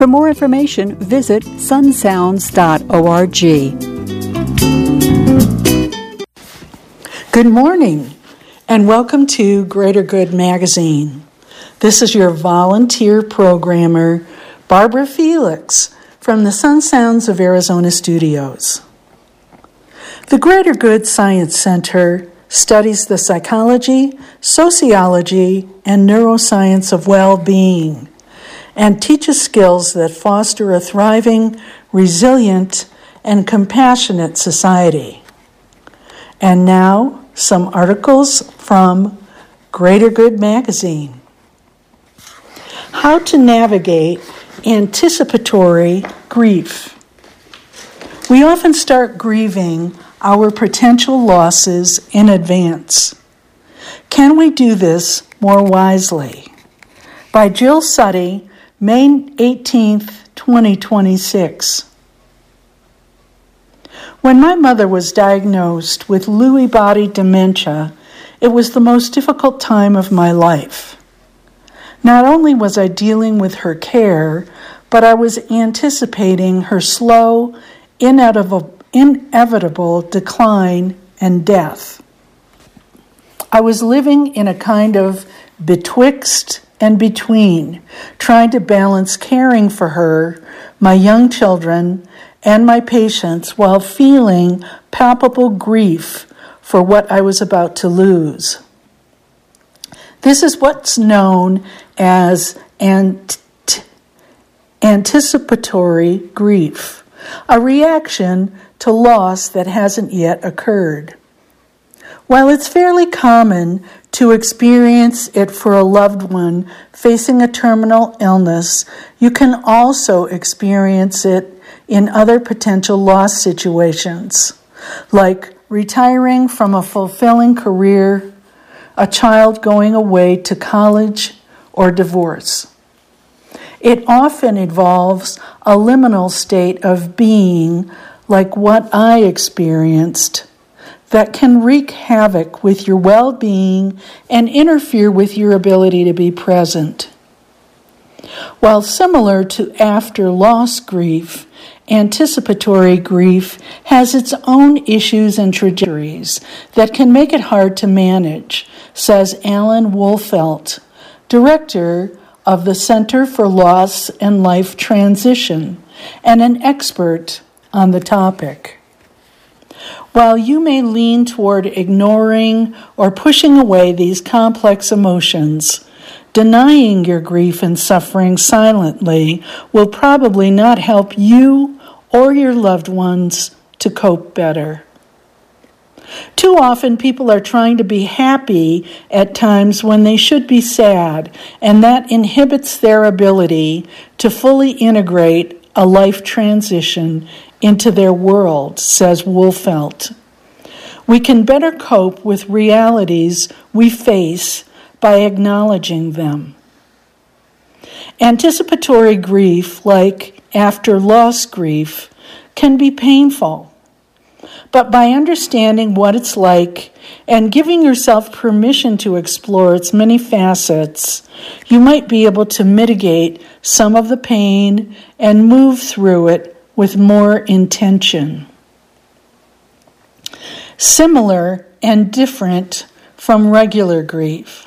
For more information, visit sunsounds.org. Good morning, and welcome to Greater Good Magazine. This is your volunteer programmer, Barbara Felix, from the Sun Sounds of Arizona studios. The Greater Good Science Center studies the psychology, sociology, and neuroscience of well-being, and teaches skills that foster a thriving, resilient, and compassionate society. And now, some articles from Greater Good Magazine. How to navigate anticipatory grief. We often start grieving our potential losses in advance. Can we do this more wisely? By Jill Suttie, May 18th, 2026. When my mother was diagnosed with Lewy body dementia, it was the most difficult time of my life. Not only was I dealing with her care, but I was anticipating her slow, inevitable decline and death. I was living in a kind of betwixt and between, trying to balance caring for her, my young children, and my patients while feeling palpable grief for what I was about to lose. This is what's known as anticipatory grief, a reaction to loss that hasn't yet occurred. While it's fairly common to experience it for a loved one facing a terminal illness, you can also experience it in other potential loss situations, like retiring from a fulfilling career, a child going away to college, or divorce. It often involves a liminal state of being, like what I experienced, that can wreak havoc with your well-being and interfere with your ability to be present. While similar to after-loss grief, anticipatory grief has its own issues and trajectories that can make it hard to manage, says Alan Wolfelt, director of the Center for Loss and Life Transition and an expert on the topic. While you may lean toward ignoring or pushing away these complex emotions, denying your grief and suffering silently will probably not help you or your loved ones to cope better. Too often people are trying to be happy at times when they should be sad, and that inhibits their ability to fully integrate a life transition into their world, says Wolfelt. We can better cope with realities we face by acknowledging them. Anticipatory grief, like after-loss grief, can be painful. But by understanding what it's like and giving yourself permission to explore its many facets, you might be able to mitigate some of the pain and move through it with more intention. Similar and different from regular grief.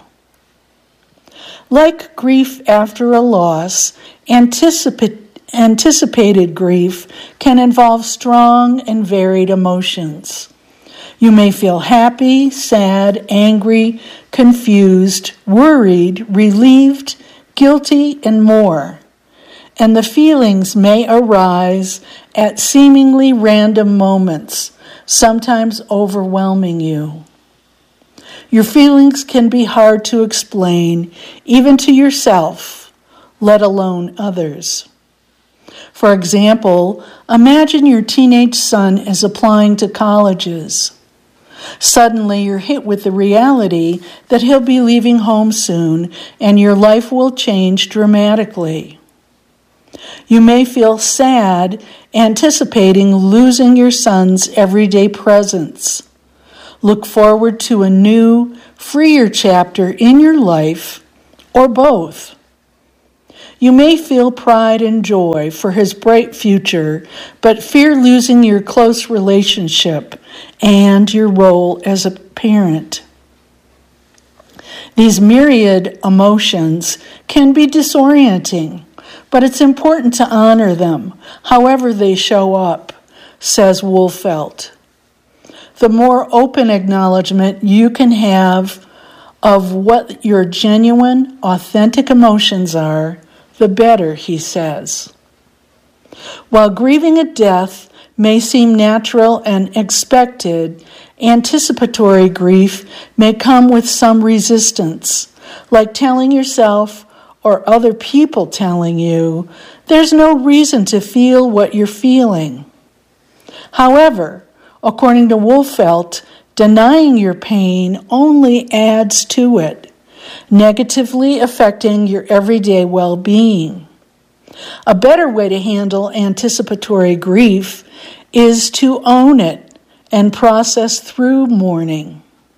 Like grief after a loss, anticipated grief can involve strong and varied emotions. You may feel happy, sad, angry, confused, worried, relieved, guilty, and more. And the feelings may arise at seemingly random moments, sometimes overwhelming you. Your feelings can be hard to explain, even to yourself, let alone others. For example, imagine your teenage son is applying to colleges. Suddenly, you're hit with the reality that he'll be leaving home soon, and your life will change dramatically. You may feel sad, anticipating losing your son's everyday presence. Look forward to a new, freer chapter in your life, or both. You may feel pride and joy for his bright future, but fear losing your close relationship and your role as a parent. These myriad emotions can be disorienting, but it's important to honor them, however they show up, says Wolfelt. The more open acknowledgement you can have of what your genuine, authentic emotions are, the better, he says. While grieving a death may seem natural and expected, anticipatory grief may come with some resistance, like telling yourself or other people telling you there's no reason to feel what you're feeling. However, according to Wolfelt, denying your pain only adds to it, negatively affecting your everyday well-being. A better way to handle anticipatory grief is to own it and process through mourning.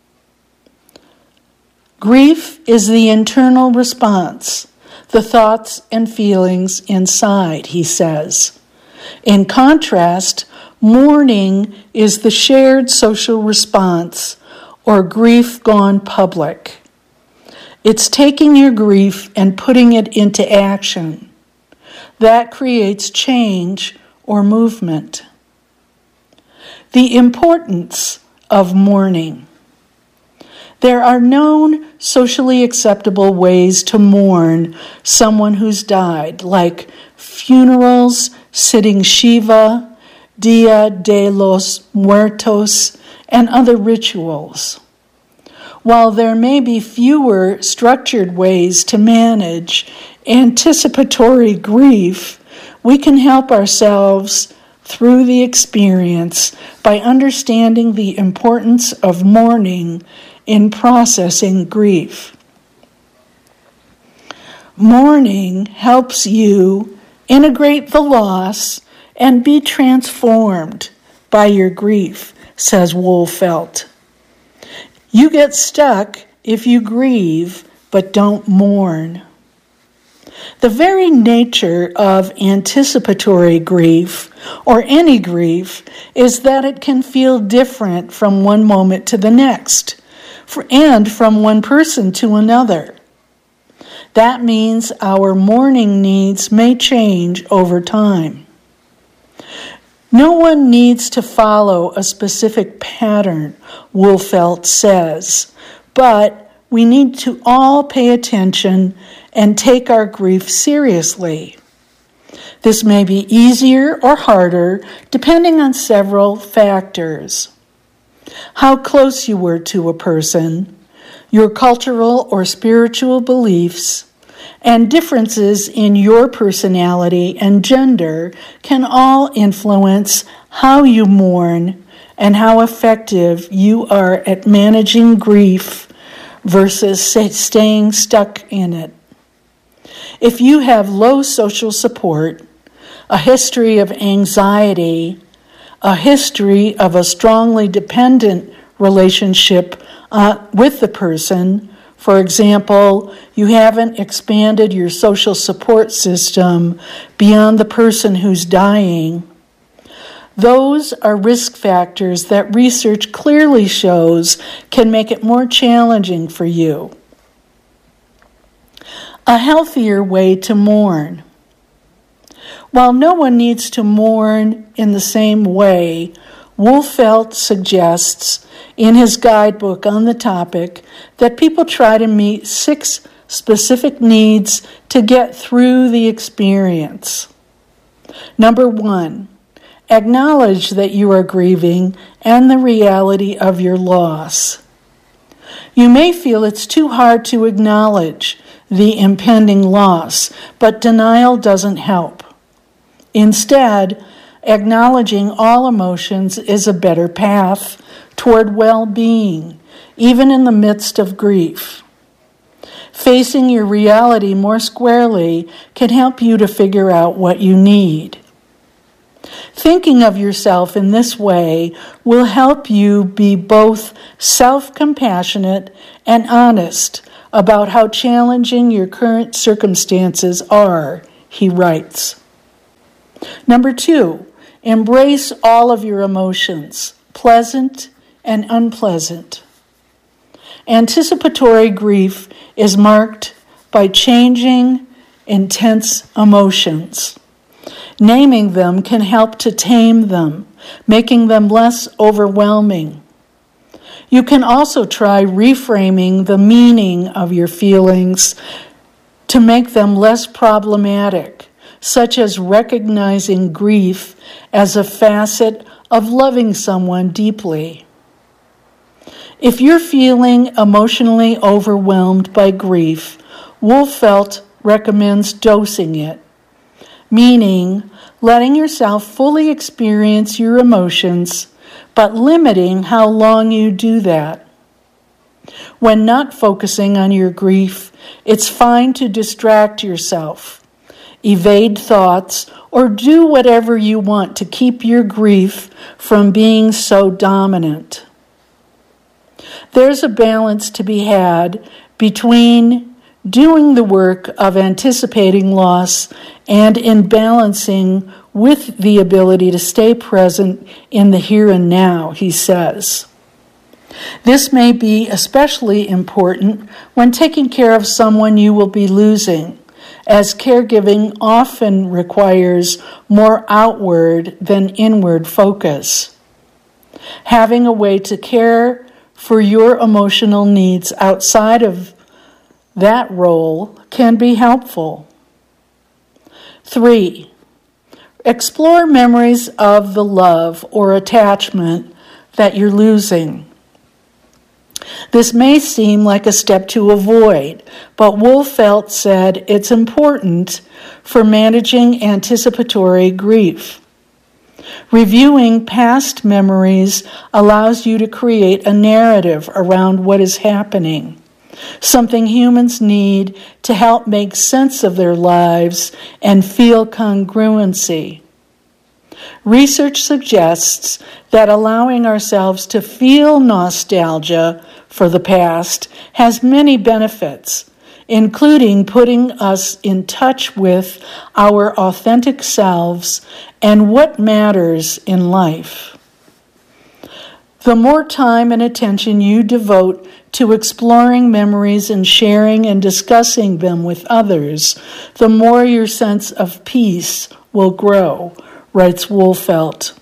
Grief is the internal response, the thoughts and feelings inside, he says. In contrast, mourning is the shared social response, or grief gone public. It's taking your grief and putting it into action. That creates change or movement. The importance of mourning. There are known socially acceptable ways to mourn someone who's died, like funerals, sitting Shiva, Dia de los Muertos, and other rituals. While there may be fewer structured ways to manage anticipatory grief, we can help ourselves through the experience by understanding the importance of mourning in processing grief. Mourning helps you integrate the loss and be transformed by your grief, says Wolfelt. You get stuck if you grieve but don't mourn. The very nature of anticipatory grief, or any grief, is that it can feel different from one moment to the next, and from one person to another. That means our mourning needs may change over time. No one needs to follow a specific pattern, Wolfelt says, but we need to all pay attention and take our grief seriously. This may be easier or harder depending on several factors. How close you were to a person, your cultural or spiritual beliefs, and differences in your personality and gender can all influence how you mourn and how effective you are at managing grief versus staying stuck in it. If you have low social support, a history of anxiety, a history of a strongly dependent relationship with the person, for example, you haven't expanded your social support system beyond the person who's dying, those are risk factors that research clearly shows can make it more challenging for you. A healthier way to mourn. While no one needs to mourn in the same way, Wolfelt suggests in his guidebook on the topic that people try to meet 6 specific needs to get through the experience. Number 1, acknowledge that you are grieving and the reality of your loss. You may feel it's too hard to acknowledge the impending loss, but denial doesn't help. Instead, acknowledging all emotions is a better path toward well-being, even in the midst of grief. Facing your reality more squarely can help you to figure out what you need. Thinking of yourself in this way will help you be both self-compassionate and honest about how challenging your current circumstances are, he writes. Number 2, embrace all of your emotions, pleasant and unpleasant. Anticipatory grief is marked by changing, intense emotions. Naming them can help to tame them, making them less overwhelming. You can also try reframing the meaning of your feelings to make them less problematic, such as recognizing grief as a facet of loving someone deeply. If you're feeling emotionally overwhelmed by grief, Wolfelt recommends dosing it, meaning letting yourself fully experience your emotions, but limiting how long you do that. When not focusing on your grief, it's fine to distract yourself, evade thoughts, or do whatever you want to keep your grief from being so dominant. There's a balance to be had between doing the work of anticipating loss and in balancing with the ability to stay present in the here and now, he says. This may be especially important when taking care of someone you will be losing, as caregiving often requires more outward than inward focus. Having a way to care for your emotional needs outside of that role can be helpful. 3, explore memories of the love or attachment that you're losing. This may seem like a step to avoid, but Wolfelt said it's important for managing anticipatory grief. Reviewing past memories allows you to create a narrative around what is happening, something humans need to help make sense of their lives and feel congruency. Research suggests that allowing ourselves to feel nostalgia for the past has many benefits, including putting us in touch with our authentic selves and what matters in life. The more time and attention you devote to exploring memories and sharing and discussing them with others, the more your sense of peace will grow, writes Wolfelt.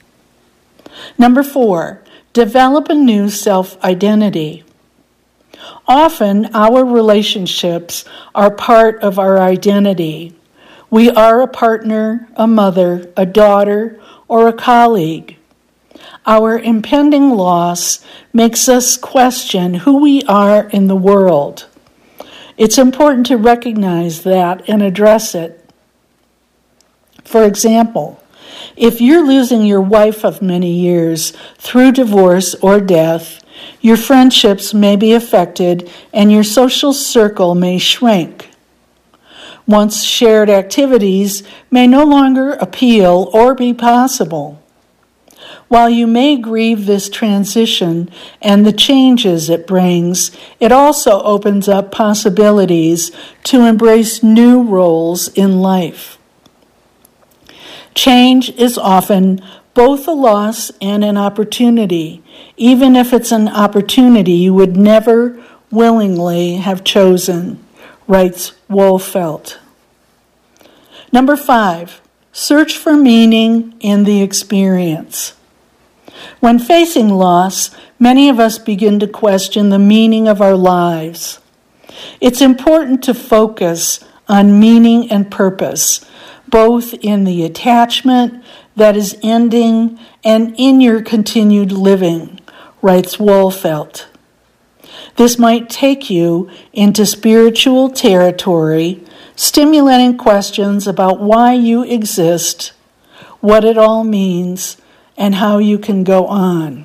Number 4, develop a new self-identity. Often, our relationships are part of our identity. We are a partner, a mother, a daughter, or a colleague. Our impending loss makes us question who we are in the world. It's important to recognize that and address it. For example, if you're losing your wife of many years through divorce or death, your friendships may be affected and your social circle may shrink. Once shared activities may no longer appeal or be possible. While you may grieve this transition and the changes it brings, it also opens up possibilities to embrace new roles in life. Change is often both a loss and an opportunity, even if it's an opportunity you would never willingly have chosen, writes Wolfelt. Number 5, search for meaning in the experience. When facing loss, many of us begin to question the meaning of our lives. It's important to focus on meaning and purpose, both in the attachment that is ending and in your continued living, writes Wolfelt. This might take you into spiritual territory, stimulating questions about why you exist, what it all means, and how you can go on.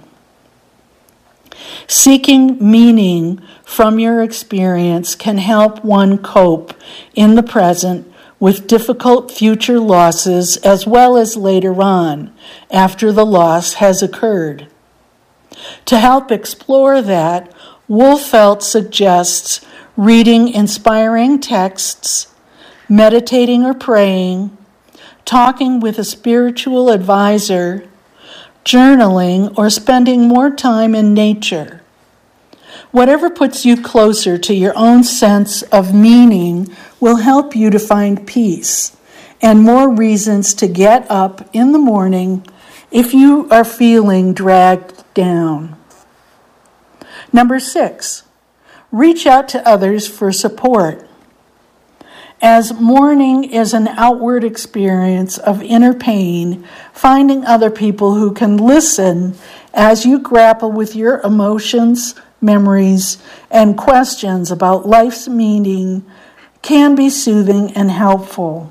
Seeking meaning from your experience can help one cope in the present with difficult future losses as well as later on, after the loss has occurred. To help explore that, Wolfelt suggests reading inspiring texts, meditating or praying, talking with a spiritual advisor, journaling, or spending more time in nature. Whatever puts you closer to your own sense of meaning will help you to find peace and more reasons to get up in the morning if you are feeling dragged down. Number 6, reach out to others for support. As mourning is an outward experience of inner pain, finding other people who can listen as you grapple with your emotions, memories, and questions about life's meaning can be soothing and helpful.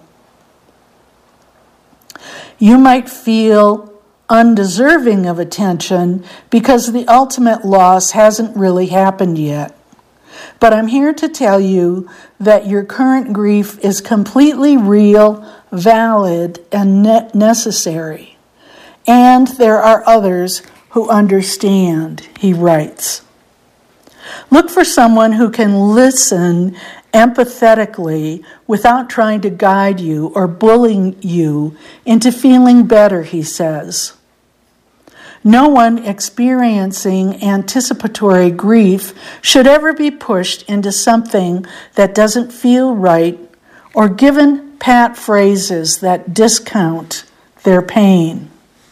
You might feel undeserving of attention because the ultimate loss hasn't really happened yet. But I'm here to tell you that your current grief is completely real, valid, and necessary. And there are others who understand, he writes. Look for someone who can listen empathetically without trying to guide you or bullying you into feeling better, he says. No one experiencing anticipatory grief should ever be pushed into something that doesn't feel right or given pat phrases that discount their pain.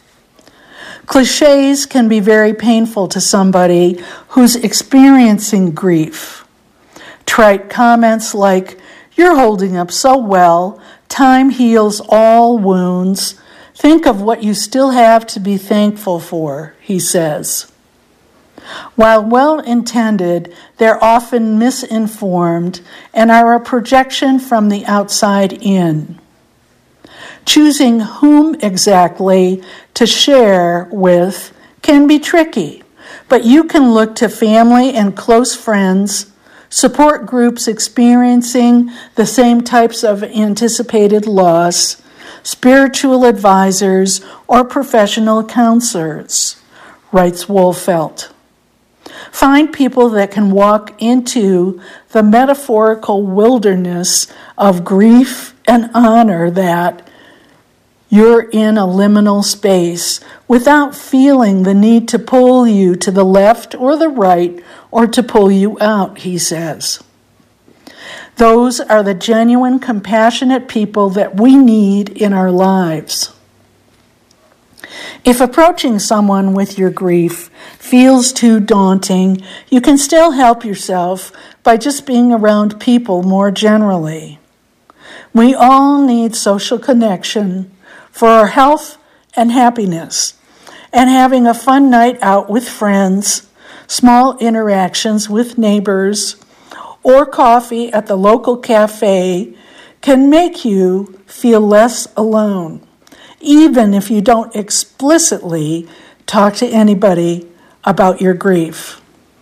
Clichés can be very painful to somebody who's experiencing grief. Trite comments like, "You're holding up so well, time heals all wounds. Think of what you still have to be thankful for," he says. While well-intended, they're often misinformed and are a projection from the outside in. Choosing whom exactly to share with can be tricky, but you can look to family and close friends, support groups experiencing the same types of anticipated loss, spiritual advisors, or professional counselors, writes Wohlfelt. Find people that can walk into the metaphorical wilderness of grief and honor that you're in a liminal space without feeling the need to pull you to the left or the right or to pull you out, he says. Those are the genuine, compassionate people that we need in our lives. If approaching someone with your grief feels too daunting, you can still help yourself by just being around people more generally. We all need social connection for our health and happiness, and having a fun night out with friends, small interactions with neighbors, or coffee at the local cafe can make you feel less alone, even if you don't explicitly talk to anybody about your grief.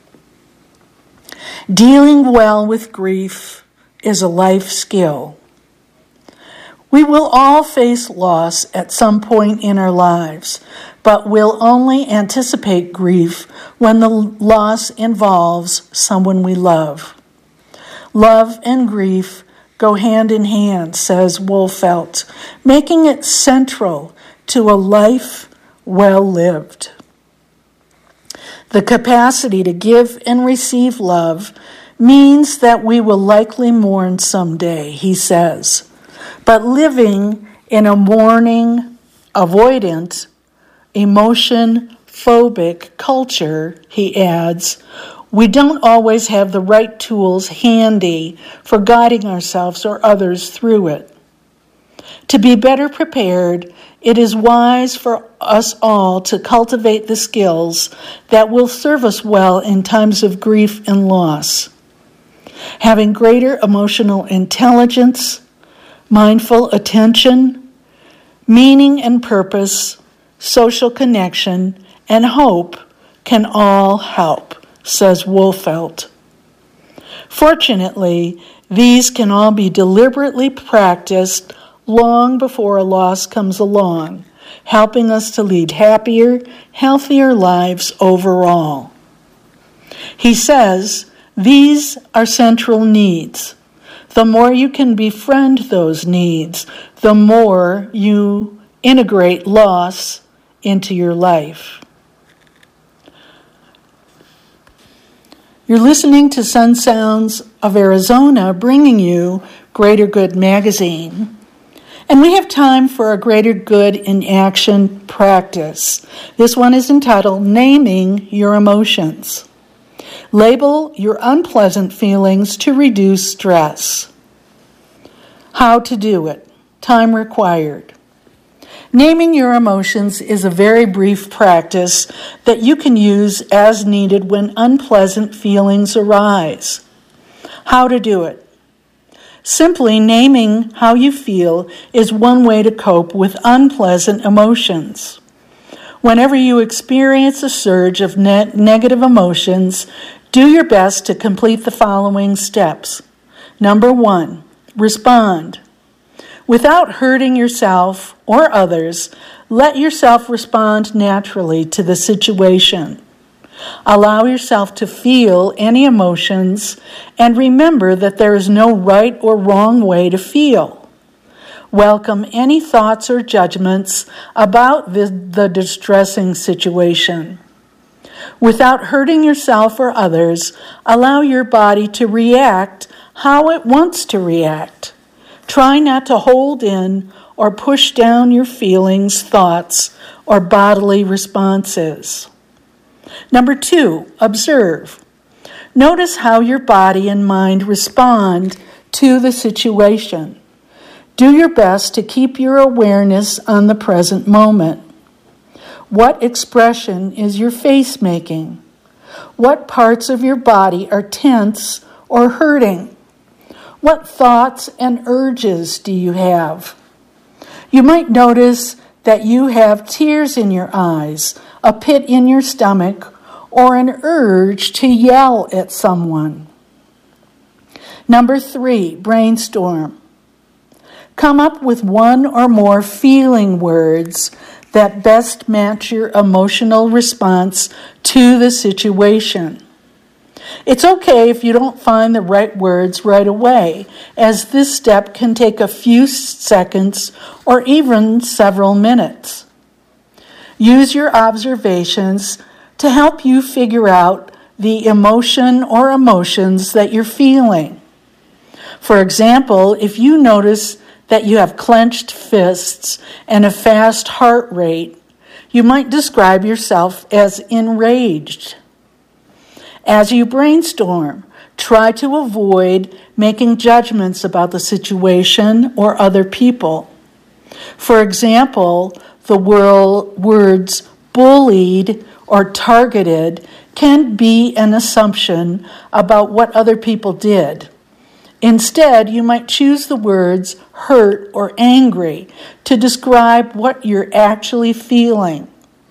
Dealing well with grief is a life skill. We will all face loss at some point in our lives, but we'll only anticipate grief when the loss involves someone we love. Love and grief go hand in hand, says Wohlfelt, making it central to a life well lived. The capacity to give and receive love means that we will likely mourn someday, he says. But living in a mourning, avoidant, emotion-phobic culture, he adds, we don't always have the right tools handy for guiding ourselves or others through it. To be better prepared, it is wise for us all to cultivate the skills that will serve us well in times of grief and loss. Having greater emotional intelligence, mindful attention, meaning and purpose, social connection, and hope can all help, says Wohlfelt. Fortunately, these can all be deliberately practiced long before a loss comes along, helping us to lead happier, healthier lives overall. He says, These are central needs. The more you can befriend those needs, the more you integrate loss into your life. You're listening to Sun Sounds of Arizona, bringing you Greater Good Magazine. And we have time for a Greater Good in Action practice. This one is entitled Naming Your Emotions. Label your unpleasant feelings to reduce stress. How to do it. Time required. Naming your emotions is a very brief practice that you can use as needed when unpleasant feelings arise. How to do it. Simply naming how you feel is one way to cope with unpleasant emotions. Whenever you experience a surge of negative emotions, do your best to complete the following steps. Number 1, respond. Without hurting yourself or others, let yourself respond naturally to the situation. Allow yourself to feel any emotions and remember that there is no right or wrong way to feel. Welcome any thoughts or judgments about the distressing situation. Without hurting yourself or others, allow your body to react how it wants to react. Try not to hold in or push down your feelings, thoughts, or bodily responses. Number 2, observe. Notice how your body and mind respond to the situation. Do your best to keep your awareness on the present moment. What expression is your face making? What parts of your body are tense or hurting? What thoughts and urges do you have? You might notice that you have tears in your eyes, a pit in your stomach, or an urge to yell at someone. Number 3, brainstorm. Come up with one or more feeling words that best match your emotional response to the situation. It's okay if you don't find the right words right away, as this step can take a few seconds or even several minutes. Use your observations to help you figure out the emotion or emotions that you're feeling. For example, if you notice that you have clenched fists and a fast heart rate, you might describe yourself as enraged. As you brainstorm, try to avoid making judgments about the situation or other people. For example, the words bullied or targeted can be an assumption about what other people did. Instead, you might choose the words hurt or angry to describe what you're actually feeling.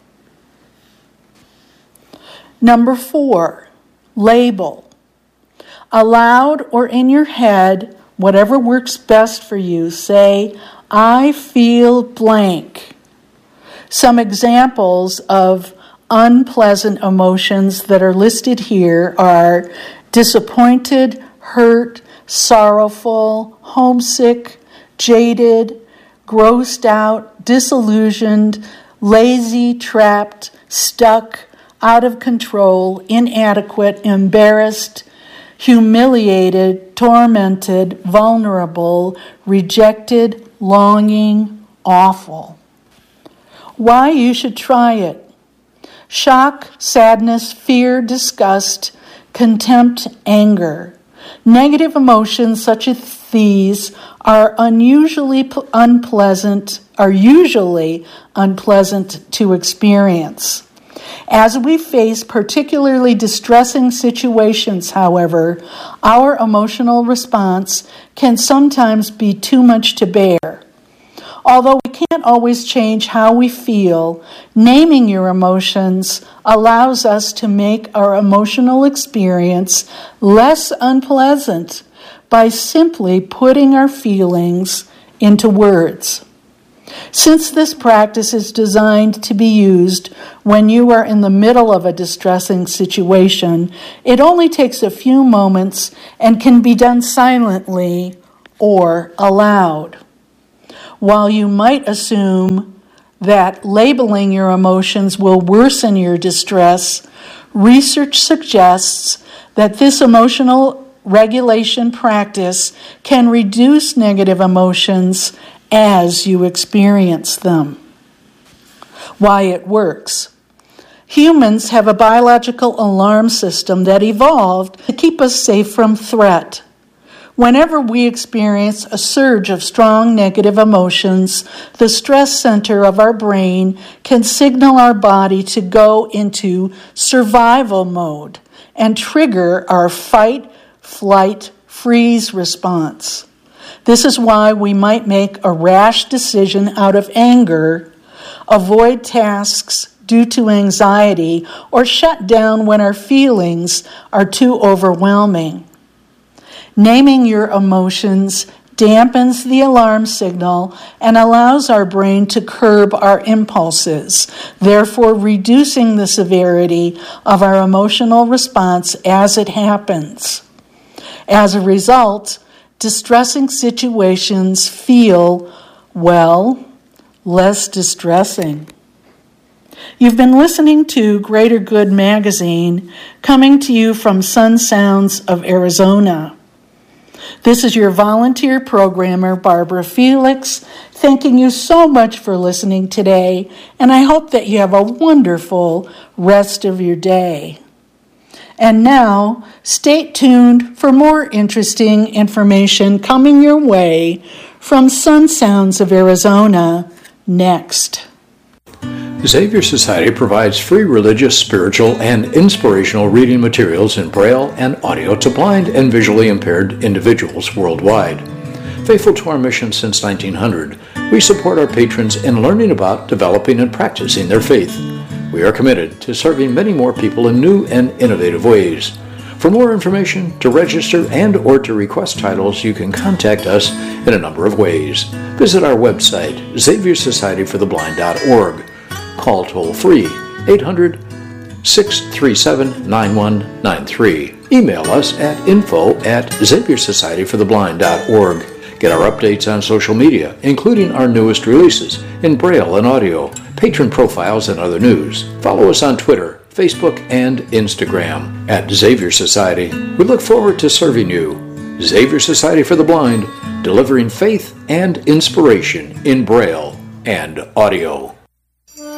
Number 4, label. Aloud or in your head, whatever works best for you, say, I feel blank. Some examples of unpleasant emotions that are listed here are disappointed, hurt, sorrowful, homesick, jaded, grossed out, disillusioned, lazy, trapped, stuck, out of control, inadequate, embarrassed, humiliated, tormented, vulnerable, rejected, longing, awful. Why you should try it. Shock, sadness, fear, disgust, contempt, anger. Negative emotions such as these are usually unpleasant to experience. As we face particularly distressing situations, however, our emotional response can sometimes be too much to bear. Although we can't always change how we feel, naming your emotions allows us to make our emotional experience less unpleasant by simply putting our feelings into words. Since this practice is designed to be used when you are in the middle of a distressing situation, it only takes a few moments and can be done silently or aloud. While you might assume that labeling your emotions will worsen your distress, research suggests that this emotional regulation practice can reduce negative emotions as you experience them. Why it works. Humans have a biological alarm system that evolved to keep us safe from threat. Whenever we experience a surge of strong negative emotions, the stress center of our brain can signal our body to go into survival mode and trigger our fight, flight, freeze response. This is why we might make a rash decision out of anger, avoid tasks due to anxiety, or shut down when our feelings are too overwhelming. Naming your emotions dampens the alarm signal and allows our brain to curb our impulses, therefore reducing the severity of our emotional response as it happens. As a result, distressing situations feel, less distressing. You've been listening to Greater Good Magazine, coming to you from Sun Sounds of Arizona. This is your volunteer programmer, Barbara Felix, thanking you so much for listening today, and I hope that you have a wonderful rest of your day. And now, stay tuned for more interesting information coming your way from Sun Sounds of Arizona next. Xavier Society provides free religious, spiritual, and inspirational reading materials in Braille and audio to blind and visually impaired individuals worldwide. Faithful to our mission since 1900, we support our patrons in learning about, developing, and practicing their faith. We are committed to serving many more people in new and innovative ways. For more information, to register and or to request titles, you can contact us in a number of ways. Visit our website, XavierSocietyForTheBlind.org. Call toll-free 800-637-9193. Email us at info@XavierSocietyForTheBlind.org. Get our updates on social media, including our newest releases in Braille and audio, patron profiles, and other news. Follow us on Twitter, Facebook, and Instagram at Xavier Society. We look forward to serving you. Xavier Society for the Blind, delivering faith and inspiration in Braille and audio.